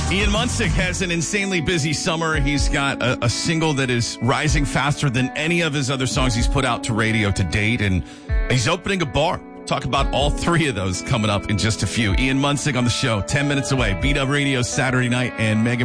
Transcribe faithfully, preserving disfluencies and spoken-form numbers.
Ian Munsick has an insanely busy summer. He's got a, a single that is rising faster than any of his other songs he's put out to radio to date, and he's opening a bar. Talk about all three of those coming up in just a few. Ian Munsick on the show, ten minutes away. B-Dub Radio Saturday night, and Megan